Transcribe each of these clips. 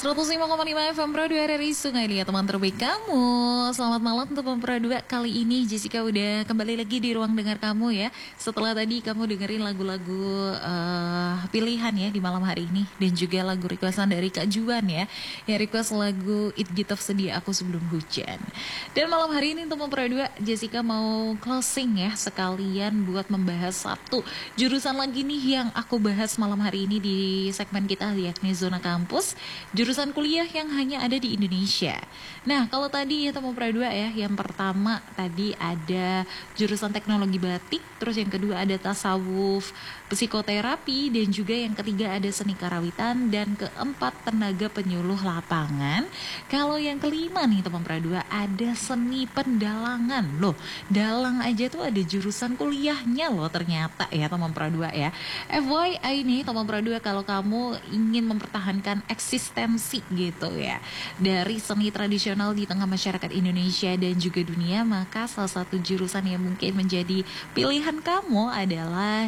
105,5 FM Pro 2 dari Sungai Liat, teman terbaik kamu. Selamat malam untuk Pro 2. Kali ini Jessica udah kembali lagi di ruang dengar kamu ya. Setelah tadi kamu dengerin lagu-lagu pilihan ya di malam hari ini, dan juga lagu requestan dari Kak Juan ya, yang request lagu It Gitu Sedia Aku Sebelum Hujan. Dan malam hari ini untuk Pro 2, Jessica mau closing ya, sekalian buat membahas satu jurusan lagi nih yang aku bahas malam hari ini di segmen kita, yakni Zona Kampus, jurusan kuliah yang hanya ada di Indonesia. Nah, kalau tadi ya teman Pro 2 ya, yang pertama tadi ada jurusan teknologi batik, terus yang kedua ada tasawuf psikoterapi, dan juga yang ketiga ada seni karawitan, dan keempat tenaga penyuluh lapangan. Kalau yang kelima nih teman Pro 2 ada seni pendalangan. Loh, dalang aja tuh ada jurusan kuliahnya loh ternyata ya teman Pro 2 ya. FYI nih teman Pro 2, kalau kamu ingin mempertahankan eksistensi gitu ya dari seni tradisional di tengah masyarakat Indonesia dan juga dunia, maka salah satu jurusan yang mungkin menjadi pilihan kamu adalah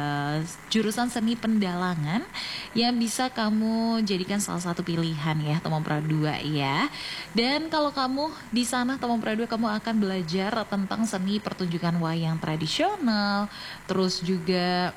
jurusan seni pendalangan, yang bisa kamu jadikan salah satu pilihan ya teman Pro 2 ya. Dan kalau kamu di sana teman Pro 2, kamu akan belajar tentang seni pertunjukan wayang tradisional, terus juga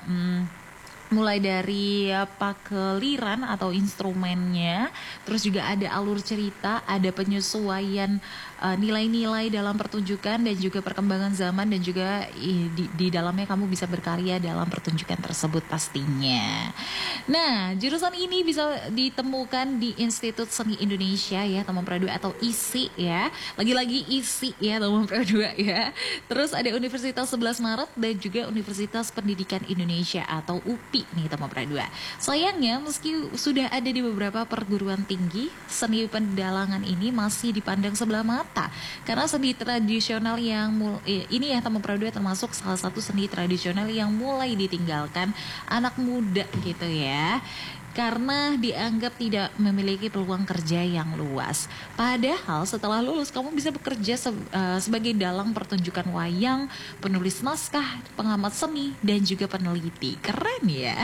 mulai dari pakeliran atau instrumennya, terus juga ada alur cerita, ada penyesuaian nilai-nilai dalam pertunjukan, dan juga perkembangan zaman, dan juga di dalamnya kamu bisa berkarya dalam pertunjukan tersebut pastinya. Nah, jurusan ini bisa ditemukan di Institut Seni Indonesia ya teman Pro 2 atau ISI ya. Lagi-lagi ISI ya teman Pro 2 ya. Terus ada Universitas 11 Maret dan juga Universitas Pendidikan Indonesia atau UPI nih teman Pro 2. Sayangnya meski sudah ada di beberapa perguruan tinggi, seni pendalangan ini masih dipandang sebelah mata, karena seni tradisional yang ini ya teman Pro 2 termasuk salah satu seni tradisional yang mulai ditinggalkan anak muda gitu ya, karena dianggap tidak memiliki peluang kerja yang luas. Padahal setelah lulus kamu bisa bekerja sebagai dalang pertunjukan wayang, penulis naskah, pengamat seni, dan juga peneliti. Keren ya.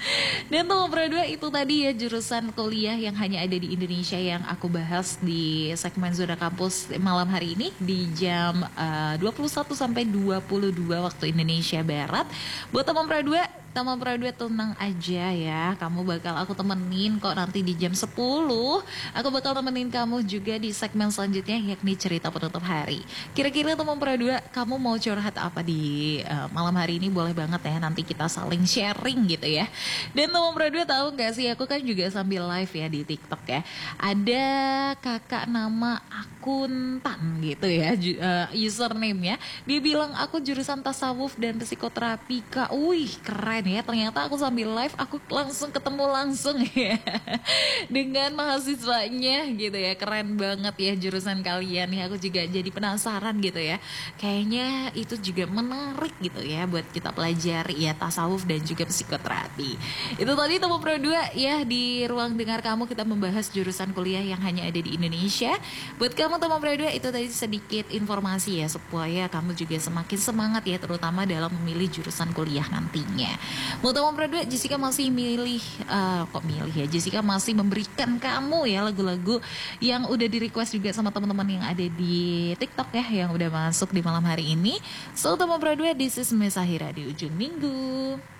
Dan teman Pro 2, itu tadi ya jurusan kuliah yang hanya ada di Indonesia yang aku bahas di segmen Zona Kampus malam hari ini di jam 21 sampai 22 waktu Indonesia Barat. Buat teman Pro 2, teman Pro 2 tenang aja ya, kamu bakal aku temenin kok nanti di jam 10. Aku bakal temenin kamu juga di segmen selanjutnya, yakni cerita penutup hari. Kira-kira teman Pro 2, kamu mau curhat apa di malam hari ini? Boleh banget ya, nanti kita saling sharing gitu ya. Dan teman Pro 2 tahu gak sih, aku kan juga sambil live ya di TikTok ya. Ada kakak nama akuntan gitu ya, username ya. Dia bilang aku jurusan tasawuf dan psikoterapi kak. Wih keren ya, ternyata aku sambil live aku langsung ketemu langsung ya dengan mahasiswanya gitu ya. Keren banget ya jurusan kalian ya, aku juga jadi penasaran gitu ya. Kayaknya itu juga menarik gitu ya buat kita pelajari ya, tasawuf dan juga psikoterapi. Itu tadi teman Pro 2 ya, di ruang dengar kamu kita membahas jurusan kuliah yang hanya ada di Indonesia. Buat kamu teman Pro 2, itu tadi sedikit informasi ya, supaya kamu juga semakin semangat ya, terutama dalam memilih jurusan kuliah nantinya. Mau teman Pro 2, Jessica masih Jessica masih memberikan kamu ya lagu-lagu yang udah di request juga sama teman-teman yang ada di TikTok ya, yang udah masuk di malam hari ini. So teman Pro 2, this is Mesahira di ujung minggu.